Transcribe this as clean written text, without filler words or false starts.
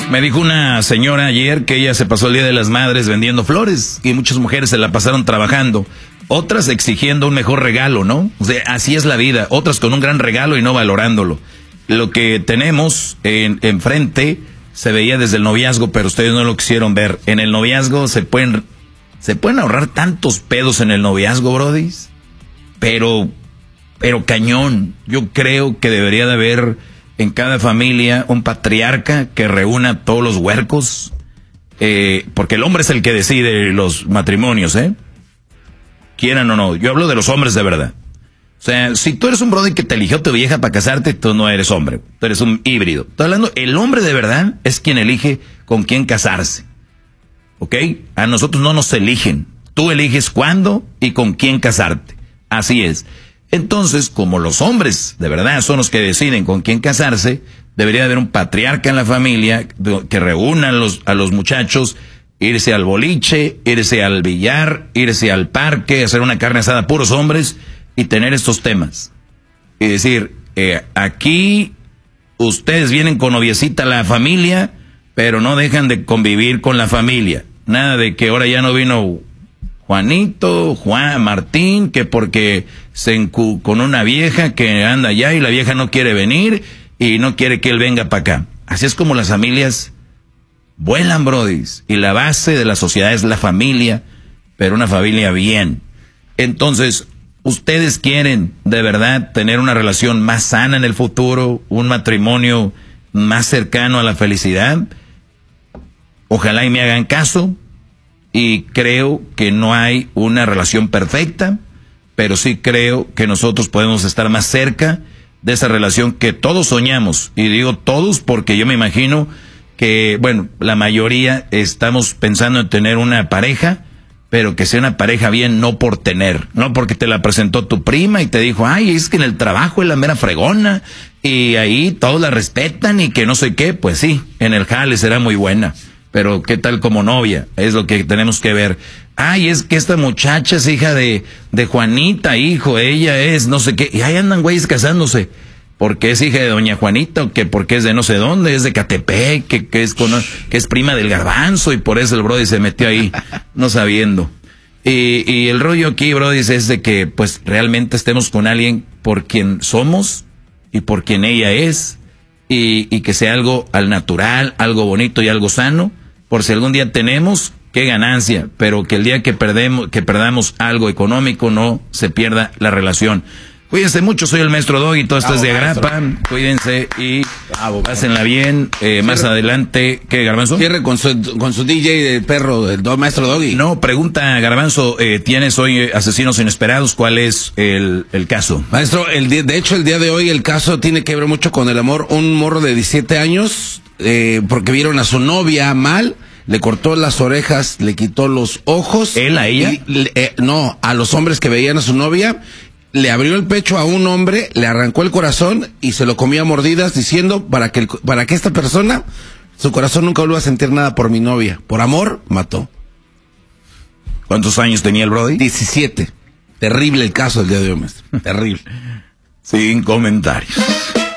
Me dijo una señora ayer que ella se pasó el Día de las Madres vendiendo flores y muchas mujeres se la pasaron trabajando. Otras exigiendo un mejor regalo, ¿no? O sea, así es la vida. Otras con un gran regalo y no valorándolo. Lo que tenemos enfrente se veía desde el noviazgo, pero ustedes no lo quisieron ver. En el noviazgo se pueden ahorrar tantos pedos en el noviazgo, brodis. Pero cañón. Yo creo que debería de haber en cada familia un patriarca que reúna a todos los huercos. Porque el hombre es el que decide los matrimonios, quieran o no. Yo hablo de los hombres de verdad. O sea, si tú eres un brody que te eligió tu vieja para casarte, tú no eres hombre. Tú eres un híbrido. Estoy hablando, el hombre de verdad es quien elige con quién casarse. ¿Ok? A nosotros no nos eligen. Tú eliges cuándo y con quién casarte. Así es. Entonces, como los hombres de verdad son los que deciden con quién casarse, debería haber un patriarca en la familia que reúna a los muchachos, irse al boliche, irse al billar, irse al parque, hacer una carne asada, puros hombres, y tener estos temas. Y decir, aquí ustedes vienen con noviecita a la familia, pero no dejan de convivir con la familia. Nada de que ahora ya no vino Juanito, Martín, que porque con una vieja que anda allá y la vieja no quiere venir y no quiere que él venga para acá. Así es como las familias vuelan, brodis. Y la base de la sociedad es la familia, pero una familia bien. Entonces, ¿ustedes quieren de verdad tener una relación más sana en el futuro? ¿Un matrimonio más cercano a la felicidad? Ojalá y me hagan caso. Y creo que no hay una relación perfecta, pero sí creo que nosotros podemos estar más cerca de esa relación que todos soñamos. Y digo todos porque yo me imagino que, bueno, la mayoría estamos pensando en tener una pareja, pero que sea una pareja bien, no por tener, no porque te la presentó tu prima y te dijo, ay, es que en el trabajo es la mera fregona y ahí todos la respetan y que no sé qué. Pues sí, en el jale será muy buena, pero ¿qué tal como novia? Es lo que tenemos que ver. Ay, es que esta muchacha es hija de Juanita, hijo, ella es no sé qué, y ahí andan güeyes casándose. Porque es hija de doña Juanita, o que porque es de no sé dónde, es de Catepec, que es prima del Garbanzo, y por eso el brody se metió ahí, no sabiendo. Y el rollo aquí, brody, es de que pues realmente estemos con alguien por quien somos y por quien ella es, y que sea algo al natural, algo bonito y algo sano, por si algún día tenemos, qué ganancia, pero que el día que perdamos algo económico no se pierda la relación. Cuídense mucho, soy el maestro Doggy, todo esto es de Agrapa, cuídense y pásenla bien, más adelante, ¿qué, Garbanzo? Cierre con su DJ del perro, el maestro Doggy. No, pregunta Garbanzo, tienes hoy Asesinos Inesperados, ¿cuál es el caso? Maestro, de hecho el día de hoy el caso tiene que ver mucho con el amor, un morro de 17 años, porque vieron a su novia mal, le cortó las orejas, le quitó los ojos. ¿Él a ella? No, a los hombres que veían a su novia. Le abrió el pecho a un hombre, le arrancó el corazón y se lo comía a mordidas diciendo para que esta persona, su corazón nunca vuelva a sentir nada por mi novia. Por amor, mató. ¿Cuántos años tenía el brody? 17. Terrible el caso del día de hoy, maestro. Terrible. Sin comentarios.